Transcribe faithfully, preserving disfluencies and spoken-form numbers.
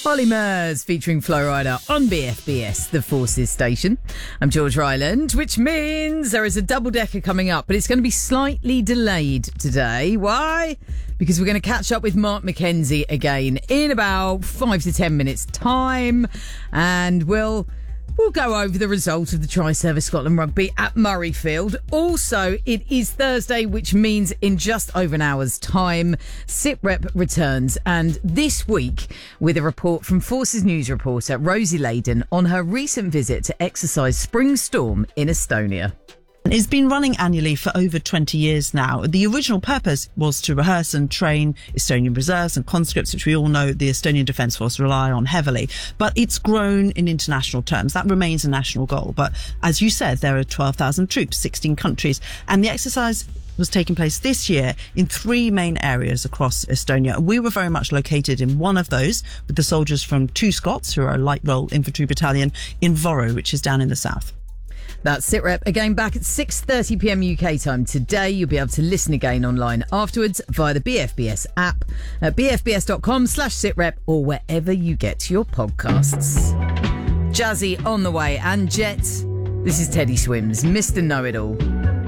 Ollie Murs featuring Flo Rida on B F B S, the Forces station. I'm George Ryland, which means there is a double-decker coming up, but it's going to be slightly delayed today. Why? Because we're going to catch up with Mark McKenzie again in about five to ten minutes' time, and we'll... We'll go over the result of the Tri-Service Scotland Rugby at Murrayfield. Also, it is Thursday, which means in just over an hour's time, SITREP returns. And this week, with a report from Forces News reporter Rosie Layden on her recent visit to exercise Spring Storm in Estonia. It's been running annually for over twenty years now. The original purpose was to rehearse and train Estonian reserves and conscripts, which we all know the Estonian Defence Force rely on heavily. But it's grown in international terms. That remains a national goal. But as you said, there are twelve thousand troops, sixteen countries, and the exercise was taking place this year in three main areas across Estonia. We were very much located in one of those with the soldiers from Two Scots, who are a light role infantry battalion, in Võru, which is down in the south. That's SITREP again back at six thirty p m U K time today. You'll be able to listen again online afterwards via the B F B S app at b f b s dot com slash sitrep or wherever you get your podcasts. Jazzy on the way and Jet. This is Teddy Swims, Mister Know-It-All.